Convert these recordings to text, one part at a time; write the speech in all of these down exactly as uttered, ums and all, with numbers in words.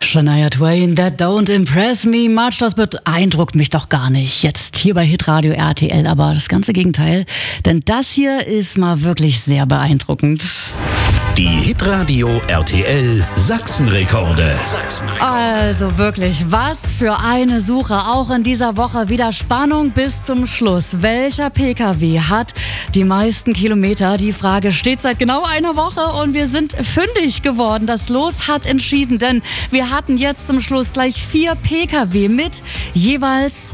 Shania Twain, that don't impress me much. Das beeindruckt mich doch gar nicht. Jetzt hier bei Hitradio R T L, aber das ganze Gegenteil. Denn das hier ist mal wirklich sehr beeindruckend. Die Hitradio R T L Sachsenrekorde. Sachsenrekorde. Also wirklich, was für eine Suche. Auch in dieser Woche wieder Spannung bis zum Schluss. Welcher P K W hat die meisten Kilometer? Die Frage steht seit genau einer Woche und wir sind fündig geworden. Das Los hat entschieden, denn wir hatten jetzt zum Schluss gleich vier P K W mit jeweils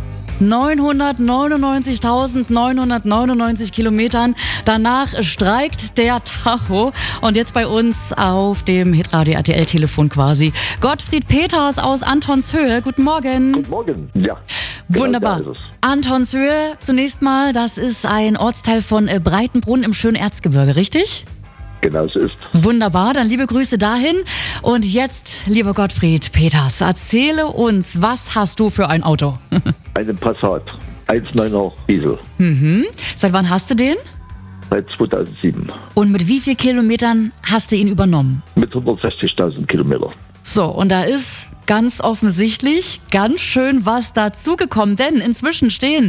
neunhundertneunundneunzigtausendneunhundertneunundneunzig Kilometern. Danach streikt der Tacho. Und jetzt bei uns auf dem Hitradio R T L-Telefon quasi Gottfried Peters aus Antonshöhe. Guten Morgen. Guten Morgen, ja. Wunderbar. Genau, da ist es. Antonshöhe, zunächst mal, das ist ein Ortsteil von äh, Breitenbrunn im schönen Erzgebirge, richtig? Genau so ist. Wunderbar, dann liebe Grüße dahin. Und jetzt, lieber Gottfried Peters, erzähle uns, was hast du für ein Auto? Einen Passat, eins Komma neuner Diesel, Mhm. Seit wann hast du den? seit zweitausendsieben. Und mit wie vielen Kilometern hast du ihn übernommen? Mit hundertsechzigtausend Kilometer. So, und da ist ganz offensichtlich ganz schön was dazugekommen, denn inzwischen stehen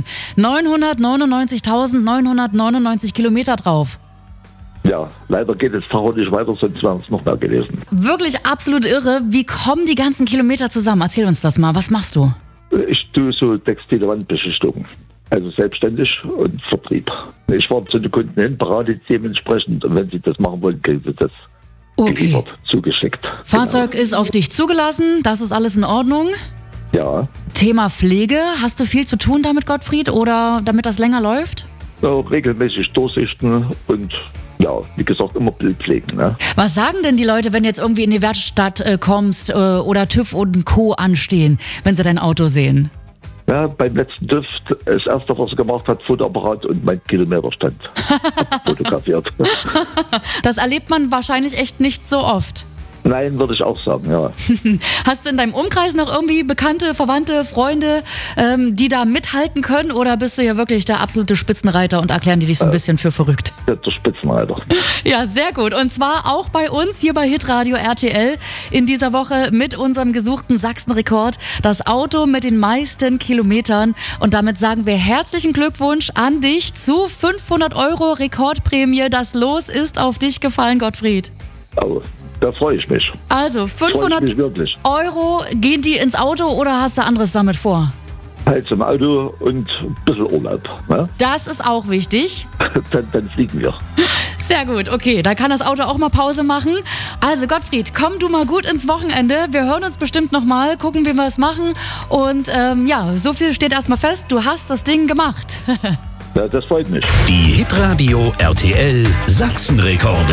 neunhundertneunundneunzigtausendneunhundertneunundneunzig Kilometer drauf. Ja, leider geht es Tacho nicht weiter, sonst wären es noch mehr gewesen. Wirklich absolut irre. Wie kommen die ganzen Kilometer zusammen? Erzähl uns das mal. Was machst du? Ich tue so textile Wandbeschichtung. Also selbstständig und Vertrieb. Ich fahre zu den Kunden hin, berate sie dementsprechend und wenn sie das machen wollen, kriegen sie das Okay. geliefert, zugeschickt. Fahrzeug ist auf dich zugelassen. Das ist alles in Ordnung. Genau. Ja, Thema Pflege. Hast du viel zu tun damit, Gottfried? Oder damit das länger läuft? ja, regelmäßig durchsichten und ja, wie gesagt, immer Bild pflegen. Ne? Was sagen denn die Leute, wenn du jetzt irgendwie in die Werkstatt äh, kommst äh, oder TÜV und Co. anstehen, wenn sie dein Auto sehen? Ja, beim letzten TÜV, das erste, was er gemacht hat, Fotoapparat und mein Kilometerstand fotografiert. Das erlebt man wahrscheinlich echt nicht so oft. Nein, würde ich auch sagen, ja. Hast du in deinem Umkreis noch irgendwie Bekannte, Verwandte, Freunde, ähm, die da mithalten können? Oder bist du ja wirklich der absolute Spitzenreiter und erklären die dich so ein bisschen für verrückt? Der Spitzenreiter. Ja, sehr gut. Und zwar auch bei uns hier bei Hitradio R T L in dieser Woche mit unserem gesuchten Sachsenrekord. Das Auto mit den meisten Kilometern. Und damit sagen wir herzlichen Glückwunsch an dich zu fünfhundert Euro Rekordprämie. Das Los ist auf dich gefallen, Gottfried. Aber da freue ich mich. Also Freue ich fünfhundert mich wirklich. Euro, gehen die ins Auto oder hast du anderes damit vor? Halt zum Auto und ein bisschen Urlaub. Ne? Das ist auch wichtig. Dann, dann fliegen wir. Sehr gut, okay, da kann das Auto auch mal Pause machen. Also Gottfried, komm du mal gut ins Wochenende. Wir hören uns bestimmt nochmal, gucken, wie wir es machen. Und ähm, ja, so viel steht erstmal fest, du hast das Ding gemacht. Ja, das freut mich. Die Hitradio R T L Sachsenrekorde.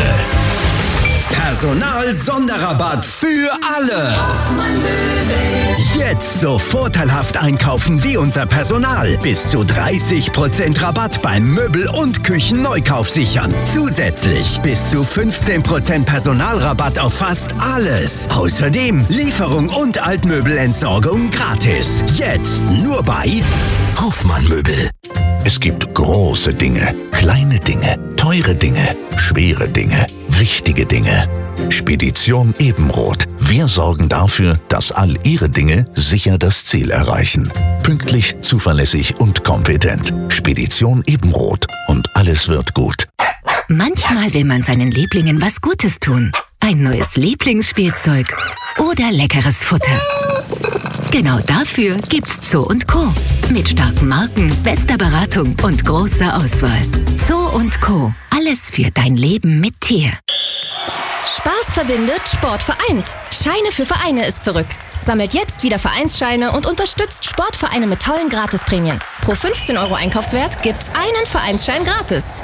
Personal-Sonderrabatt für alle. Jetzt so vorteilhaft einkaufen wie unser Personal. Bis zu dreißig Prozent Rabatt beim Möbel- und Küchenneukauf sichern. Zusätzlich bis zu fünfzehn Prozent Personalrabatt auf fast alles. Außerdem Lieferung und Altmöbelentsorgung gratis. Jetzt nur bei Hoffmann Möbel. Es gibt große Dinge, kleine Dinge, teure Dinge, schwere Dinge, wichtige Dinge. Spedition Ebenroth. Wir sorgen dafür, dass all Ihre Dinge sicher das Ziel erreichen. Pünktlich, zuverlässig und kompetent. Spedition Ebenroth. Und alles wird gut. Manchmal will man seinen Lieblingen was Gutes tun. Ein neues Lieblingsspielzeug oder leckeres Futter. Genau dafür gibt's Zoo und Co. Mit starken Marken, bester Beratung und großer Auswahl. Zoo und Co. Alles für dein Leben mit Tier. Spaß verbindet, Sport vereint. Scheine für Vereine ist zurück. Sammelt jetzt wieder Vereinsscheine und unterstützt Sportvereine mit tollen Gratisprämien. Pro fünfzehn Euro Einkaufswert gibt's einen Vereinsschein gratis.